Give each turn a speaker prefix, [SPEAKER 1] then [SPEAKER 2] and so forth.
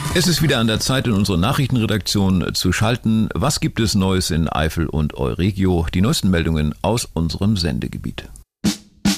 [SPEAKER 1] Es ist wieder an der Zeit, in unsere Nachrichtenredaktion zu schalten. Was gibt es Neues in Eifel und Euregio? Die neuesten Meldungen aus unserem Sendegebiet.